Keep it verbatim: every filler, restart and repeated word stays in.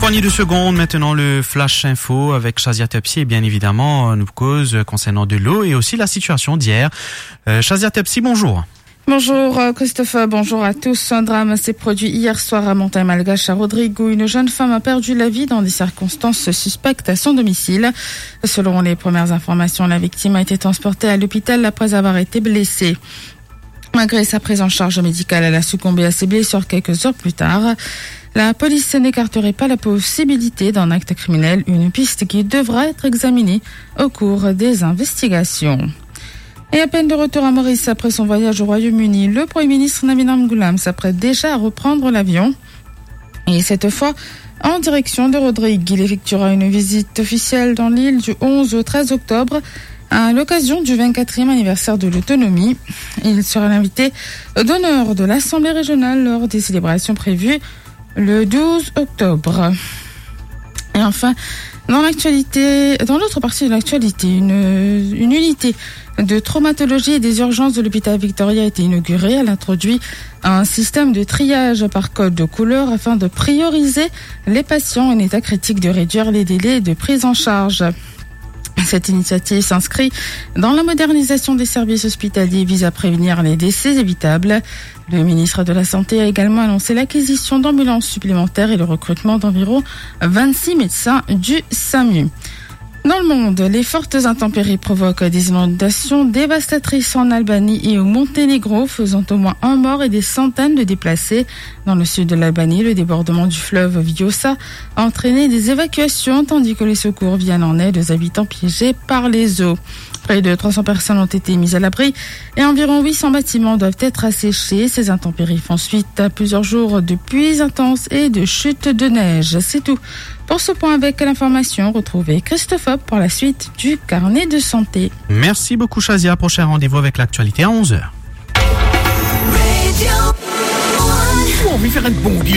Poignée de secondes, maintenant le flash info avec Shazia Tepsi et bien évidemment nous cause concernant de l'eau et aussi la situation d'hier. Euh, Shazia Tepsi, bonjour. Bonjour Christophe, bonjour à tous. Un drame s'est produit hier soir à Montagne-Malgache à Rodrigo. Une jeune femme a perdu la vie dans des circonstances suspectes à son domicile. Selon les premières informations, la victime a été transportée à l'hôpital après avoir été blessée. Malgré sa prise en charge médicale, elle a succombé à ses blessures quelques heures plus tard. La police n'écarterait pas la possibilité d'un acte criminel, une piste qui devra être examinée au cours des investigations. Et à peine de retour à Maurice après son voyage au Royaume-Uni, le Premier ministre Nabil Ramgoolam s'apprête déjà à reprendre l'avion. Et cette fois, en direction de Rodrigue, il effectuera une visite officielle dans l'île du onze au treize octobre à l'occasion du vingt-quatrième anniversaire de l'autonomie. Il sera l'invité d'honneur de l'Assemblée régionale lors des célébrations prévues le douze octobre. Et enfin, dans l'actualité, dans l'autre partie de l'actualité, une, une unité de traumatologie et des urgences de l'hôpital Victoria a été inaugurée. Elle introduit un système de triage par code de couleur afin de prioriser les patients en état critique, de réduire les délais de prise en charge. Cette initiative s'inscrit dans la modernisation des services hospitaliers et vise à prévenir les décès évitables. Le ministre de la Santé a également annoncé l'acquisition d'ambulances supplémentaires et le recrutement d'environ vingt-six médecins du SAMU. Dans le monde, les fortes intempéries provoquent des inondations dévastatrices en Albanie et au Monténégro, faisant au moins un mort et des centaines de déplacés. Dans le sud de l'Albanie, le débordement du fleuve Vjosa a entraîné des évacuations, tandis que les secours viennent en aide aux habitants piégés par les eaux. Près de trois cents personnes ont été mises à l'abri et environ huit cents bâtiments doivent être asséchés. Ces intempéries font suite à plusieurs jours de pluies intenses et de chutes de neige. C'est tout pour ce point avec l'information. Retrouvez Christophe pour la suite du carnet de santé. Merci beaucoup Shazia. Prochain rendez-vous avec l'actualité à onze heures. Oh, mais faire un bon Dieu.